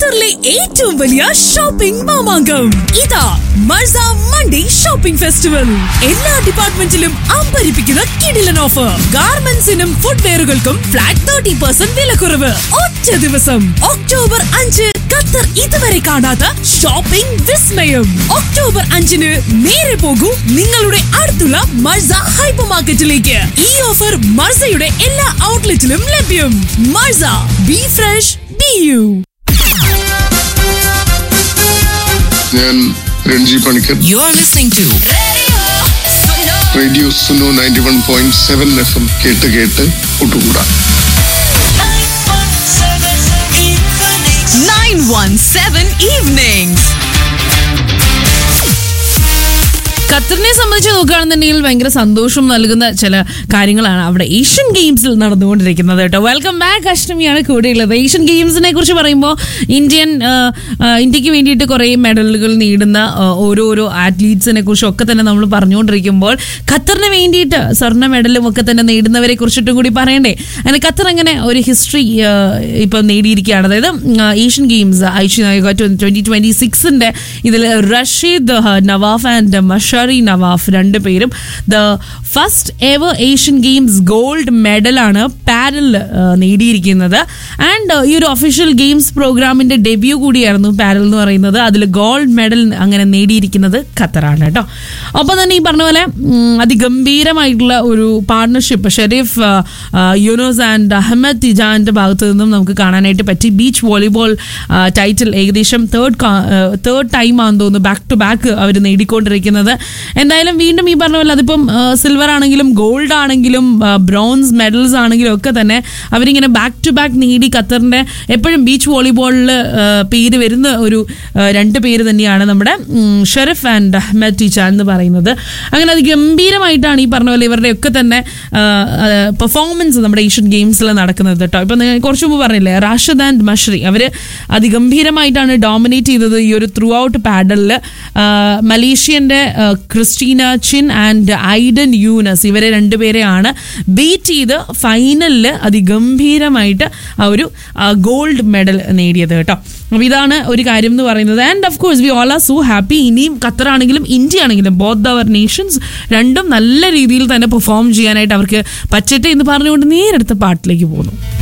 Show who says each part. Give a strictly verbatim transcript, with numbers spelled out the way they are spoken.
Speaker 1: ഖത്തറിലെ ഏറ്റവും വലിയ ഷോപ്പിംഗ് മാമാങ്കം ഇതാ മർസ മൺഡേ ഷോപ്പിംഗ് ഫെസ്റ്റിവൽ. എല്ലാ ഡിപ്പാർട്ട്മെന്റിലും അമ്പരിപ്പിക്കുന്ന കിടിലൻ ഓഫർ. ഗാർമെന്റ്സിനും ഫുട്വെയറുകൾക്കും ഫ്ലാറ്റ് തേർട്ടി പെർസെന്റ് വിലക്കുറവ്. ഒറ്റ ദിവസം ഒക്ടോബർ അഞ്ച് ഖത്തർ ഇതുവരെ കാണാത്ത ഷോപ്പിംഗ് വിസ്മയം. ഒക്ടോബർ അഞ്ചിന് നേരെ പോകൂ നിങ്ങളുടെ അടുത്തുള്ള മർസ ഹൈപ്പർ മാർക്കറ്റിലേക്ക്. ഈ ഓഫർ മർസയുടെ എല്ലാ ഔട്ട്ലെറ്റിലും ലഭ്യം. മർസ, ബി ഫ്രഷ്, ബി യു.
Speaker 2: ഞാൻ Ranji Panicker.
Speaker 1: You are listening to
Speaker 2: radio Sunu ninety one point seven F M. കേട്ട് കേട്ട് കൂട്ടുകൂടാ.
Speaker 1: nine one seven evenings. ഖത്തറിനെ സംബന്ധിച്ച് നോക്കുകയാണെന്നുണ്ടെങ്കിൽ ഭയങ്കര സന്തോഷം നൽകുന്ന ചില കാര്യങ്ങളാണ് അവിടെ ഏഷ്യൻ ഗെയിംസിൽ നടന്നുകൊണ്ടിരിക്കുന്നത് കേട്ടോ. Welcome back. അഷ്ടമിയാണ് കൂടെയുള്ളത്. ഏഷ്യൻ ഗെയിംസിനെ കുറിച്ച് പറയുമ്പോൾ ഇന്ത്യൻ ഇന്ത്യക്ക് വേണ്ടിയിട്ട് കുറേ മെഡലുകൾ നേടുന്ന ഓരോരോ ആത്ലീറ്റ്സിനെ കുറിച്ചും ഒക്കെ തന്നെ നമ്മൾ പറഞ്ഞുകൊണ്ടിരിക്കുമ്പോൾ ഖത്തറിന് വേണ്ടിയിട്ട് സ്വർണ്ണ മെഡലും ഒക്കെ തന്നെ നേടുന്നവരെ കുറിച്ചിട്ടും കൂടി പറയണ്ടേ. അങ്ങനെ ഖത്തർ അങ്ങനെ ഒരു ഹിസ്റ്ററി ഇപ്പം നേടിയിരിക്കുകയാണ്. അതായത് ഏഷ്യൻ ഗെയിംസ് ഐഷി നായിക ട്വന്റി ട്വന്റി സിക്സിന്റെ ഇതിൽ റഷീദ് നവാഫ് ആൻഡ് മഷ നവാഫ് രണ്ടു പേരും the first ever Asian games gold മെഡലാണ് പാരലിൽ നേടിയിരിക്കുന്നത്. ആൻഡ് ഈ ഒരു ഒഫീഷ്യൽ ഗെയിംസ് പ്രോഗ്രാമിന്റെ ഡെബ്യൂ കൂടിയായിരുന്നു പാരൽ എന്ന് പറയുന്നത്. അതിൽ ഗോൾഡ് മെഡൽ അങ്ങനെ നേടിയിരിക്കുന്നത് ഖത്തറാണ് കേട്ടോ. ഒപ്പം തന്നെ ഈ പറഞ്ഞ പോലെ അതിഗംഭീരമായിട്ടുള്ള ഒരു പാർട്ണർഷിപ്പ് ഷെരീഫ് യൂനോസ് ആൻഡ് അഹമ്മദ് തിജാന്റെ ഭാഗത്തു നിന്നും നമുക്ക് കാണാനായിട്ട് പറ്റി. ബീച്ച് വോളിബോൾ ടൈറ്റിൽ ഏകദേശം തേർഡ് തേർഡ് ടൈം ആണെന്ന് തോന്നുന്നു ബാക്ക് ടു ബാക്ക് അവർ നേടിക്കൊണ്ടിരിക്കുന്നത്. എന്തായാലും വീണ്ടും ഈ പറഞ്ഞ പോലെ അതിപ്പം സിൽവർ ആണെങ്കിലും ഗോൾഡ് ആണെങ്കിലും ബ്രോൺസ് മെഡൽസ് ആണെങ്കിലും ഒക്കെ തന്നെ അവരിങ്ങനെ ബാക്ക് ടു ബാക്ക് നേടി ഖത്തറിന്റെ എപ്പോഴും ബീച്ച് വോളിബോളിൽ പേര് വരുന്ന ഒരു രണ്ട് പേര് തന്നെയാണ് നമ്മുടെ ഷെരീഫ് ആൻഡ് അഹമ്മദ് ടീച്ചാൻ എന്ന് പറയുന്നത്. അങ്ങനെ അത് ഗംഭീരമായിട്ടാണ് ഈ പറഞ്ഞ പോലെ ഇവരുടെ ഒക്കെ തന്നെ പെർഫോമൻസ് നമ്മുടെ ഏഷ്യൻ ഗെയിംസിൽ നടക്കുന്നത് കേട്ടോ. ഇപ്പം കുറച്ച് മുമ്പ് പറഞ്ഞില്ലേ റാഷിദ് ആൻഡ് മഷ്രി, അവര് അതിഗംഭീരമായിട്ടാണ് ഡോമിനേറ്റ് ചെയ്തത് ഈ ഒരു through out പാഡലിൽ. മലേഷ്യന്റെ Christina chin and ഐഡൻ Yunus ഇവരെ രണ്ടുപേരെയാണ് ബീറ്റ് ചെയ്ത് ഫൈനലിൽ അതിഗംഭീരമായിട്ട് ആ ഒരു ഗോൾഡ് മെഡൽ നേടിയത് കേട്ടോ. അപ്പോൾ ഇതാണ് ഒരു കാര്യം എന്ന് പറയുന്നത്. And of course we all are so happy. ഇനിയും ഖത്തർ ആണെങ്കിലും ഇന്ത്യ ആണെങ്കിലും ബോത്ത് അവർ നേഷൻസ് രണ്ടും നല്ല രീതിയിൽ തന്നെ പെർഫോം ചെയ്യാനായിട്ട് അവർക്ക് പറ്റട്ടെ എന്ന് പറഞ്ഞുകൊണ്ട് നേരെടുത്ത പാട്ടിലേക്ക് പോകുന്നു.